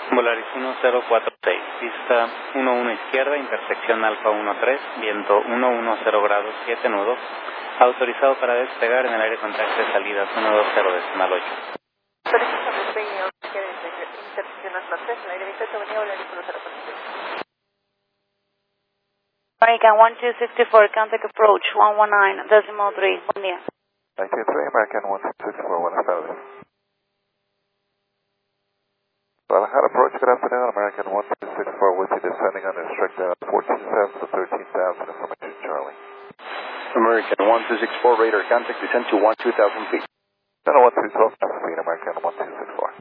Volaris 1046, pista 11 izquierda, intersección Alfa 13, viento 110 grados, 7 nudos, autorizado para despegar en el aire con taxi de salida 120.8. Solicito despegue a intersección Alfa 3, en el aire 28, avenida Volaris 1046. American 1264, contact approach 119.3, buen día. 93, American 1264, buenas tardes. Guadalajara approach, good afternoon, American 1264, with you descending on strict 14,000 to 13,000, information Charlie. American 1264, radar contact, descend to 12,000 feet. Channel 1212, feet, American 1264.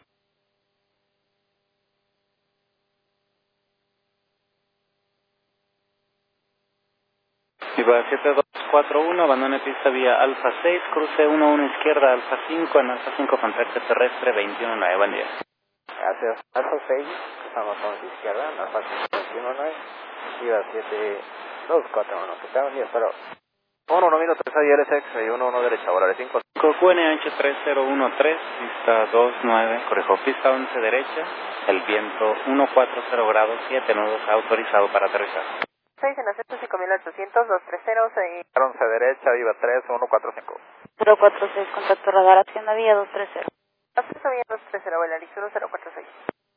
Viva 7241, abandone pista vía Alfa 6, cruce 11 izquierda, Alfa 5, en Alfa 5 contacto terrestre 219, buen día. Gracias. Alfa 6, estamos a la izquierda, en Alfa 219, Viva 7241, que está buen día, espero. 11 a ILSX y 11 derecha, Volaris 5. QNH 3013, pista 29, corrijo, pista 11 derecha, el viento 140 grados, 7 nudos, autorizado para aterrizar. 6 en acceso 5800, 230, 6. 11 derecha, Viva 3, 145. 046, contacto radar, Hacienda Vía 230.